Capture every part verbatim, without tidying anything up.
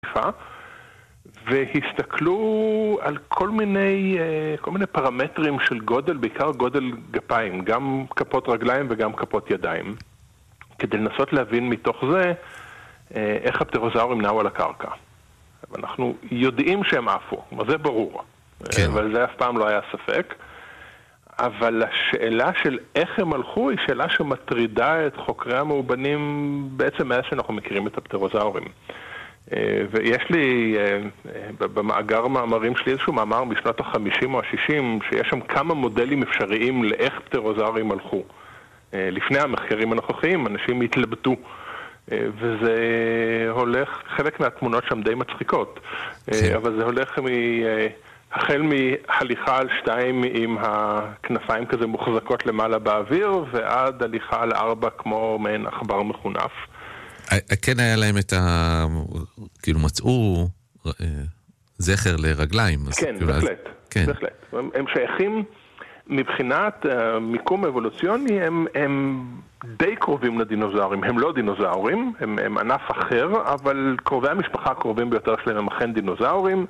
והסתכלו על כל מיני, כל מיני פרמטרים של גודל, בעיקר גודל גפיים, גם כפות רגליים וגם כפות ידיים, כדי לנסות להבין מתוך זה איך הפטרוזאורים נעו על הקרקע. אנחנו יודעים שהם עפו, זה ברור, כן. אבל זה אף פעם לא היה ספק. אבל השאלה של איך הם הלכו היא שאלה שמטרידה את חוקרי המאובנים בעצם מאז שאנחנו מכירים את הפטרוזאורים. ויש לי במאגר מאמרים שלי איזשהו מאמר משנות החמישים או השישים, שיש שם כמה מודלים אפשריים לאיך פטרוזאורים הלכו. לפני המחקרים הנוכחיים אנשים התלבטו, וזה הולך, חלק מהתמונות שם די מצחיקות, אבל זה הולך מ... החל מהליכה על שתיים עם הכנפיים כזה מוחזקות למעלה באוויר, ועד הליכה על ארבע כמו מעין עכבר מחונף. כן היה להם את ה... כאילו מצאו זכר לרגליים. כן, בהחלט. כן. בהחלט. הם שייכים מבחינת מיקום אבולוציוני, הם, הם די קרובים לדינוזאורים. הם לא דינוזאורים, הם, הם ענף אחר, אבל קרובי המשפחה הקרובים ביותר שלהם הם אכן דינוזאורים,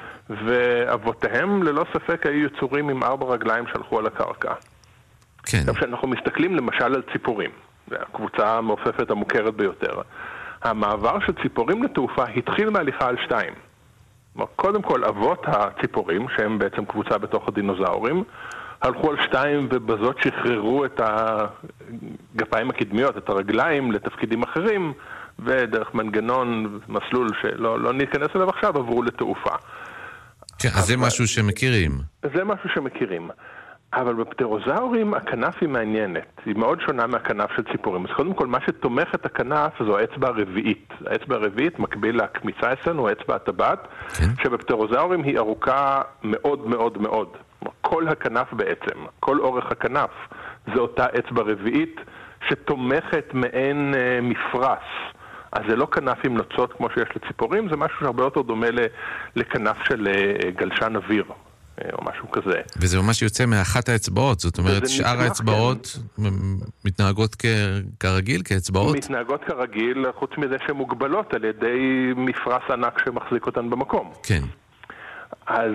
ואבותיהם ללא ספק היו יצורים עם ארבע רגליים שהלכו על הקרקע. כן. עכשיו שאנחנו מסתכלים למשל על ציפורים, זו הקבוצה המעופפת המוכרת ביותר. המעבר של ציפורים לתעופה התחיל מהליכה על שתיים. קודם כל אבות הציפורים, שהם בעצם קבוצה בתוך הדינוזאורים, הלכו על שתיים ובזאת שחררו את הגפיים הקדמיות, את הרגליים לתפקידים אחרים, ודרך מנגנון, מסלול שלא לא ניכנס אליו עכשיו, עברו לתעופה. כן, אז זה משהו שמכירים. זה משהו שמכירים. אבל בפטרוזאורים הכנף היא מעניינת. היא מאוד שונה מהכנף של ציפורים. אז קודם כל, מה שתומך את הכנף זו האצבע הרביעית. האצבע הרביעית מקביל להקמיצה אצלנו, האצבע הטבעת, כן. שבפטרוזאורים היא ארוכה מאוד מאוד מאוד. כל הכנף בעצם, כל אורך הכנף, זו אותה אצבע רביעית שתומכת מעין אה, מפרס. אז זה לא כנף עם נוצות כמו שיש לציפורים, זה משהו שהרבה יותר דומה לכנף של גלשן אוויר, או משהו כזה. וזה ממש יוצא מאחת האצבעות, זאת אומרת שאר האצבעות כן. מתנהגות כ... כרגיל, כאצבעות? מתנהגות כרגיל, חוץ מזה שהן מוגבלות על ידי מפרס ענק שמחזיק אותן במקום. כן. אז...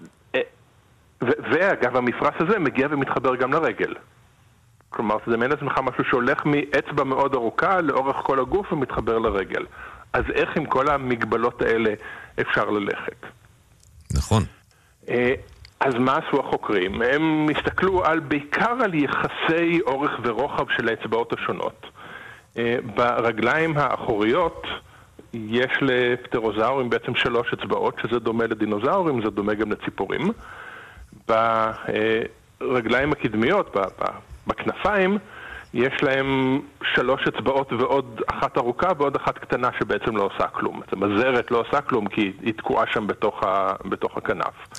ו... ואגב, המפרס הזה מגיע ומתחבר גם לרגל. כלומר, זה מעין עצמך משהו שהולך מאצבע מאוד ארוכה לאורך כל הגוף ומתחבר לרגל. אז איך עם כל המגבלות האלה אפשר ללכת? נכון. אז מה עשו החוקרים? הם הסתכלו על, בעיקר על יחסי אורך ורוחב של האצבעות השונות. ברגליים האחוריות יש לפטרוזאורים בעצם שלוש אצבעות, שזה דומה לדינוזאורים, זה דומה גם לציפורים. ברגליים הקדמיות, בכנפיים, יש להם שלוש אצבעות ועוד אחת ארוכה ועוד אחת קטנה שבעצם לא עושה כלום. זאת אומרת, הזרת לא עושה כלום כי היא תקועה שם בתוך, ה, בתוך הכנף.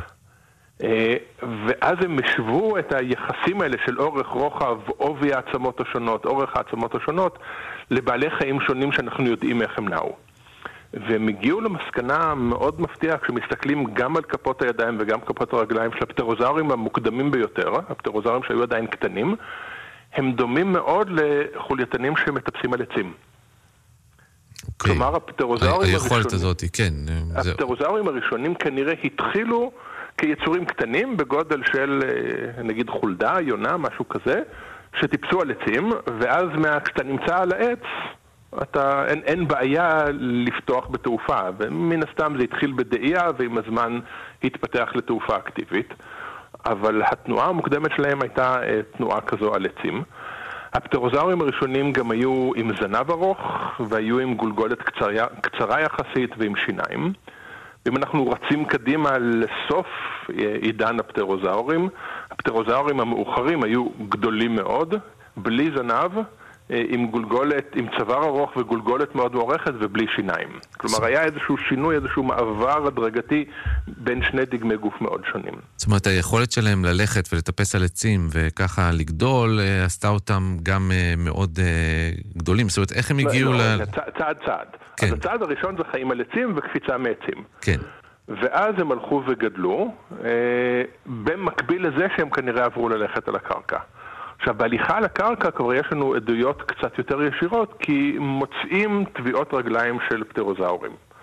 ואז הם משבו את היחסים האלה של אורך רוחב, עובי העצמות השונות, אורך העצמות השונות, לבעלי חיים שונים שאנחנו יודעים איך הם נעו. והם הגיעו למסקנה מאוד מפתיעה כשמסתכלים גם על כפות הידיים וגם כפות הרגליים של הפטרוזאורים המוקדמים ביותר, הפטרוזאורים שהיו עדיין קטנים, הם דומים מאוד לחולייתנים שמטפסים על עצים. Okay. כלומר, הפטרוזאורים היכולת הזאת, כן. הפטרוזאורים הראשונים כנראה התחילו כיצורים קטנים בגודל של נגיד חולדה, יונה, משהו כזה, שטיפסו על עצים, ואז כשאתה נמצא על העץ, אתה, אין, אין בעיה לפתוח בתעופה, ומן הסתם זה התחיל בדאייה, ועם הזמן התפתח לתעופה אקטיבית. אבל התנועה המוקדמת שלהם הייתה תנועה כזו על עצים. הפטרוזאורים הראשונים גם היו עם זנב ארוך, והיו עם גולגולת קצרה, קצרה יחסית ועם שיניים. ואם אנחנו רצים קדימה לסוף עידן הפטרוזאורים, הפטרוזאורים המאוחרים היו גדולים מאוד, בלי זנב, עם גולגולת, עם צוואר ארוך וגולגולת מאוד מוארכת ובלי שיניים. כלומר, היה איזשהו שינוי, איזשהו מעבר הדרגתי בין שני דגמי גוף מאוד שונים. זאת אומרת, היכולת שלהם ללכת ולטפס על עצים וככה לגדול, עשתה אותם גם מאוד גדולים. זאת אומרת, איך הם הגיעו ל... צעד צעד. אז הצעד הראשון זה חיים על עצים וקפיצה מעצים. כן. ואז הם הלכו וגדלו, במקביל לזה שהם כנראה עברו ללכת על הקרקע. עכשיו, בהליכה על הקרקע כבר יש לנו עדויות קצת יותר ישירות, כי מוצאים טביעות רגליים של פטרוזאורים.